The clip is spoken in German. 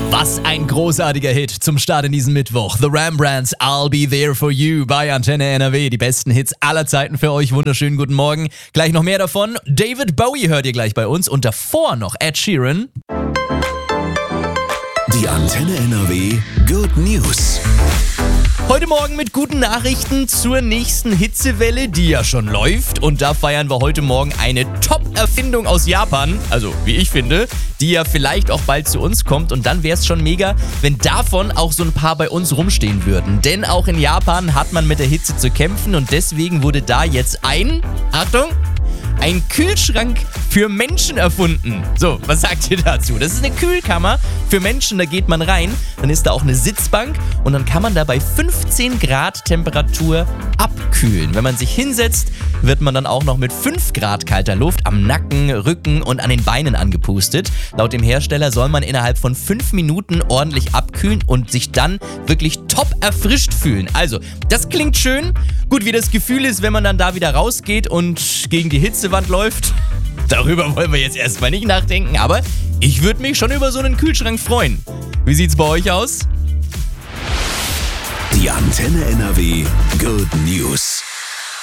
Was ein großartiger Hit zum Start in diesem Mittwoch. The Rembrandts, I'll Be There For You bei Antenne NRW. Die besten Hits aller Zeiten für euch. Wunderschönen guten Morgen. Gleich noch mehr davon. David Bowie hört ihr gleich bei uns und davor noch Ed Sheeran. Die Antenne NRW Good News. Heute Morgen mit guten Nachrichten zur nächsten Hitzewelle, die ja schon läuft. Und da feiern wir heute Morgen eine Top-Erfindung aus Japan, also wie ich finde, die ja vielleicht auch bald zu uns kommt. Und dann wäre es schon mega, wenn davon auch so ein paar bei uns rumstehen würden. Denn auch in Japan hat man mit der Hitze zu kämpfen und deswegen wurde da jetzt Achtung, ein Kühlschrank für Menschen erfunden. So, was sagt ihr dazu? Das ist eine Kühlkammer für Menschen, da geht man rein, dann ist da auch eine Sitzbank und dann kann man da bei 15 Grad Temperatur abkühlen. Wenn man sich hinsetzt, wird man dann auch noch mit 5 Grad kalter Luft am Nacken, Rücken und an den Beinen angepustet. Laut dem Hersteller soll man innerhalb von 5 Minuten ordentlich abkühlen und sich dann wirklich top erfrischt fühlen. Also, das klingt schön. Gut, wie das Gefühl ist, wenn man dann da wieder rausgeht und gegen die Hitzewand läuft, darüber wollen wir jetzt erstmal nicht nachdenken, aber ich würde mich schon über so einen Kühlschrank freuen. Wie sieht's bei euch aus? Die Antenne NRW Good News.